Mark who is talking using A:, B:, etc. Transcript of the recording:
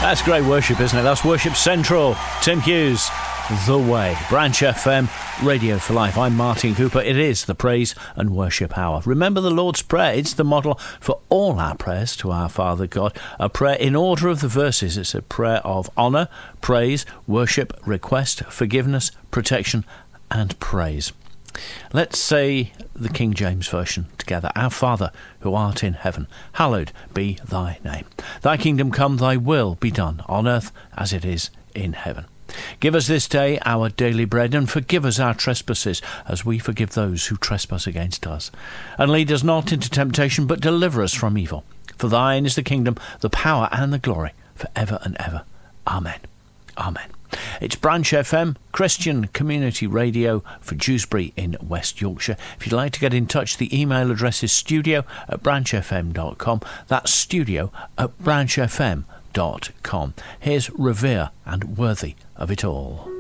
A: That's great worship, isn't it? That's Worship Central. Tim Hughes, The Way. Branch FM, Radio for Life. I'm Martin Cooper. It is the Praise and Worship Hour. Remember the Lord's Prayer. It's the model for all our prayers to our Father God. A prayer in order of the verses. It's a prayer of honour, praise, worship, request, forgiveness, protection and praise. Let's say the King James Version together. Our Father, who art in heaven, hallowed be thy name. Thy kingdom come, thy will be done, on earth as it is in heaven. Give us this day our daily bread, and forgive us our trespasses, as we forgive those who trespass against us. And lead us not into temptation, but deliver us from evil. For thine is the kingdom, the power, and the glory, for ever and ever. Amen. Amen. It's Branch FM, Christian Community Radio for Dewsbury in West Yorkshire. If you'd like to get in touch, the email address is studio@branchfm.com. That's studio@branchfm.com. Here's Revere and Worthy of It All.